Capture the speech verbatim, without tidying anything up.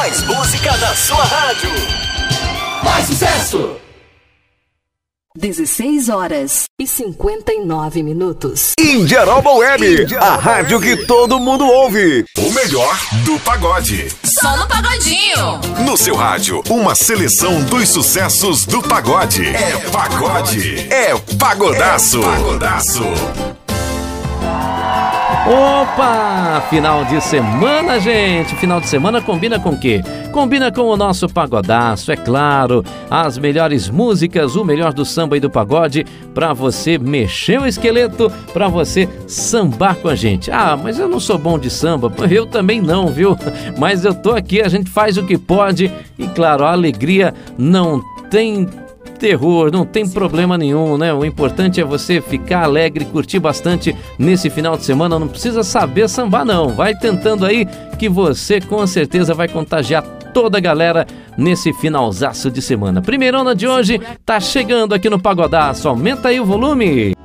Mais música na sua rádio. Mais sucesso! dezesseis horas e cinquenta e nove minutos. Indiaroba Web, a rádio que todo mundo ouve. O melhor do pagode. Só no Pagodinho. No seu rádio, uma seleção dos sucessos do pagode. É pagode. É pagodaço. É pagodaço. Opa! Final de semana, gente! Final de semana combina com o quê? Combina com o nosso pagodaço, é claro. As melhores músicas, o melhor do samba e do pagode, pra você mexer o esqueleto, pra você sambar com a gente. Ah, mas eu não sou bom de samba, eu também não, viu? Mas eu tô aqui, a gente faz o que pode e, claro, a alegria não tem terror, não tem problema nenhum, né? O importante é você ficar alegre, curtir bastante nesse final de semana. Não precisa saber sambar, não. Vai tentando aí que você com certeza vai contagiar toda a galera nesse finalzaço de semana. Primeirona de hoje tá chegando aqui no Pagodaço. Aumenta aí o volume.